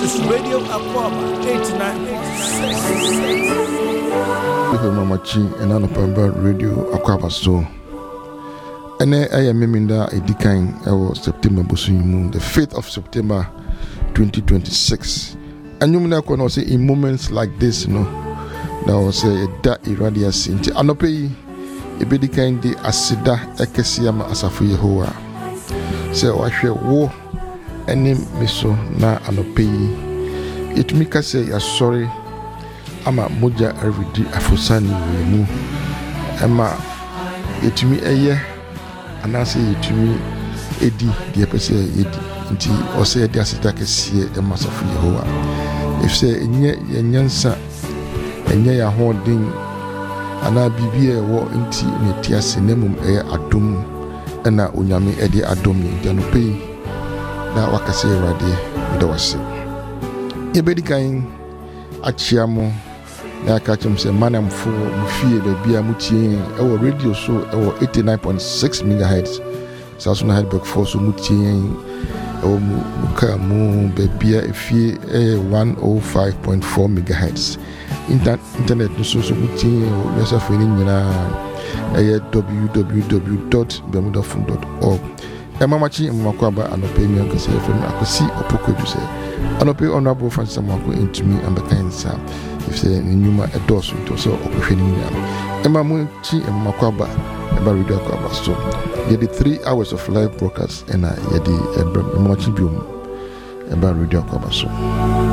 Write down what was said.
is Radio Aquaba 89.6. Mama Chi and Anopamba Radio Aquaba so. And I am Meminda Edikan September Bosuimu, the 5th of September 2026. And you may say in moments like this, that was a da irradiance into Anope Ebedikan de Asida Ekesiama Asafu Yehoa. So I share war any miso na Anope. It make us say, sorry. Ama moja everyday afosani wemu ama etumi eye anase etumi edi de pese edi nti ose de asita kese e masafu Yehowa if say enye yanyansa enye ya holding ana bibie wo nti neti ase nemum eye adom na onyame ede adom ni no pei na wakase erade de wase ebedikan achiamo na catch him say manam for mufie bia mutie our radio show our 89.6 megahertz so na headback for so mutie our muka mu bia efie 105.4 megahertz internet no so mutie o so fini nyina www.bermudafund.org Mamachi Mwakwaba Anope Miankase FM akosi opokodu say Anope honorable Francis Amwako into me and the kind sir if say nyuma edoso to so okohwani nyam Mamachi Mwakwaba eba radio Aquaba so ye the 3 hours of live broadcast and ye the Mamachi biom eba radio Aquaba so